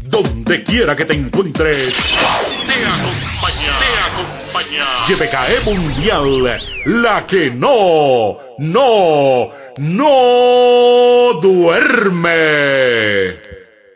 donde quiera que te encuentres. Te acompaña. YPKE Mundial, la que no duerme.